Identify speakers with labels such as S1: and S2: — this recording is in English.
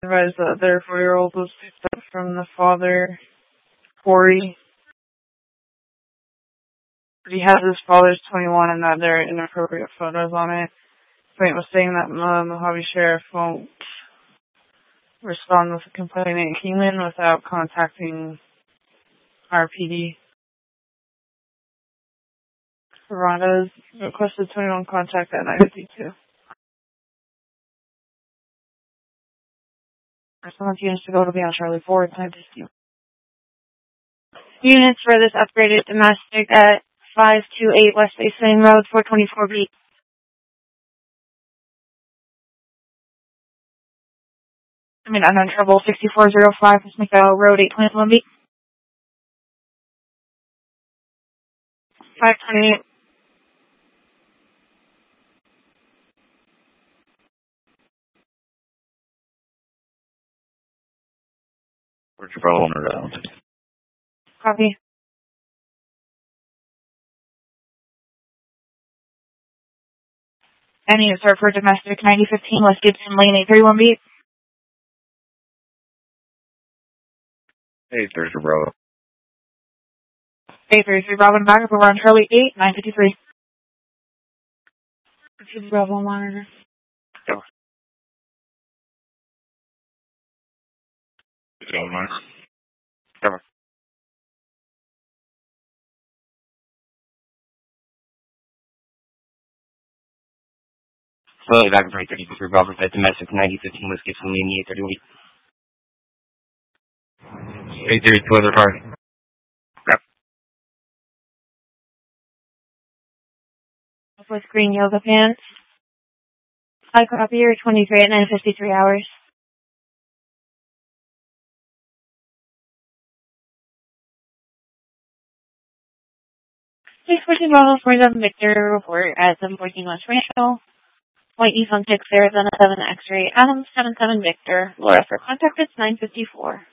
S1: advised that their 4-year-old was picked up from the father, Corey. But he has his father's 21 and that there are inappropriate photos on it. Point was saying that Mojave Sheriff won't respond with a complaint at Keeneland without contacting RPD. Rhonda's requested 21 contact at 9:52. Response units to go to be on Charlie 4 at 9:50. Units for this upgraded domestic at 528 West Basin Road, 424B. Unknown trouble, 6405 McDowell Road, 821B. 528.
S2: Where's your problem around?
S1: Copy. Any units are for domestic 9015 West Gibson Lane, 831B.
S2: 833 Bravo.
S1: 833 Bravo and backup over on Charlie 8, 953. 2 Bravo monitor.
S2: Go. Go, monitor. Cover. Slowly back to 833 Bravo, at domestic 9015 West Gibson Lane, 831B. 832 other car. Yep.
S1: With green yoga pants. I copy your 23 at 9:53 hours. Please pushing Bravo 47 Victor report at 714 West Rancho. White East on 6 Arizona 7 X-ray Adams 77 Victor. Laura for contact, it's 9:54.